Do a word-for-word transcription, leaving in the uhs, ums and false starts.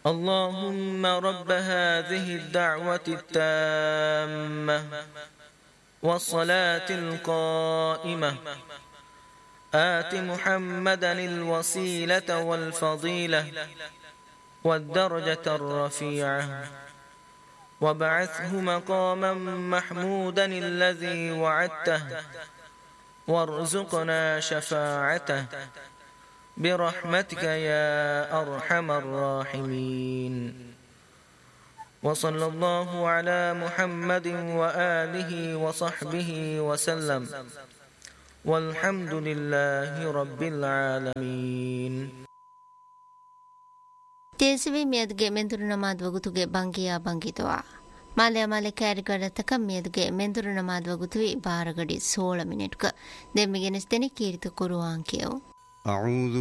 اللهم رب هذه الدعوة التامة والصلاة القائمة آت محمدا الوسيلة والفضيلة والدرجة الرفيعة وابعثه مقاما محمودا الذي وعدته وارزقنا شفاعته برحمتك يا أرحم الراحمين وصلى الله على محمد وآله وصحبه وسلم والحمد لله رب العالمين. ದೇಶವೇ ಮೇದ್ಗೆ ಮೆಂದುರು ನಮಾದ್ ವಗುತುಗೆ ಬಂಗಿಯಾ ಬಂಗಿತವಾ ಮಾಲೆ ಮಾಲೆ ಕ್ಯಾರಿಗಡ ತಕ ಮೇದ್ಗೆ ಮೆಂದುರು ನಮಾದ್ ವಗುತುವಿ ಬಾರಗಡಿ ಸೋಳ ಮಿನಿಟ್ಕ ದೆಮ್ಮಿಗೆ ನೆಸ್ತನೆ ಕೀರಿತ ಕುರುವಾಂಕಿಯವು. أعوذ